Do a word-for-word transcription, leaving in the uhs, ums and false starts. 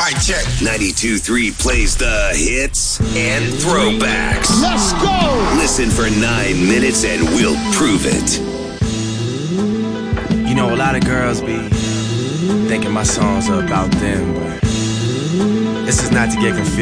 Mic check. ninety-two point three plays the hits and throwbacks. Let's go. Listen for nine minutes and we'll prove it. You know, a lot of girls be thinking my songs are about them, but this is not to get confused.